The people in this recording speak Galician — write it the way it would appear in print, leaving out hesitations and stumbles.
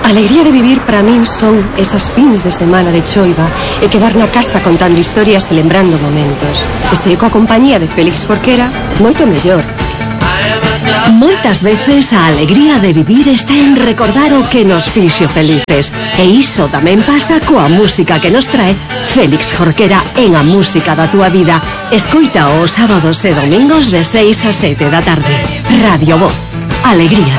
alegría de vivir para min son esas fins de semana de choiva e quedar na casa contando historias e lembrando momentos. E se coa compañía de Félix Jorquera, moito mellor. Moitas veces a alegría de vivir está en recordar o que nos fixo felices. E iso tamén pasa coa música que nos trae Félix Jorquera en A Música da Túa Vida. Escoita os sábados e domingos de 6 a 7 da tarde. Radio Voz. Alegría.